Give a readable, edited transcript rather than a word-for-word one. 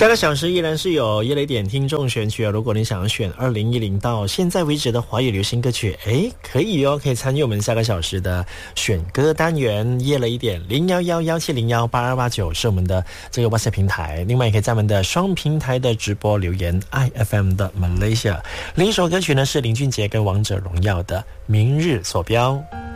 下个小时依然是有夜雷点听众选曲如果你想要选2010到现在为止的华语流行歌曲，可以可以参与我们下个小时的选歌单元。夜雷点01117018289是我们的这个 WhatsApp 平台，另外也可以在我们的双平台的直播留言 IFM 的 Malaysia。另一首歌曲呢是林俊杰跟王者荣耀的《明日所标》。